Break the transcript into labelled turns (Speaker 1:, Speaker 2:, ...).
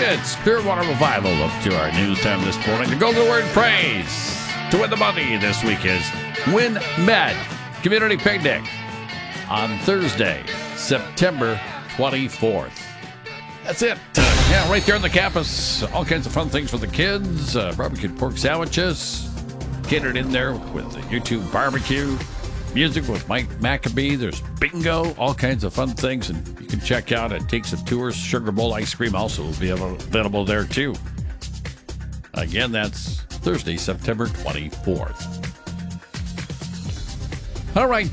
Speaker 1: it's Clearwater Revival up to our news time this morning. The golden word phrase to win the money this week is Win Med Community Picnic on Thursday, September 24th. That's it. Yeah, right there on the campus. All kinds of fun things for the kids. Barbecued pork sandwiches. Catered in there with the YouTube barbecue. Music with Mike Maccabee. There's bingo. All kinds of fun things. And you can check out and take some tours. Sugar Bowl ice cream also will be available there too. Again, that's Thursday, September 24th. All right.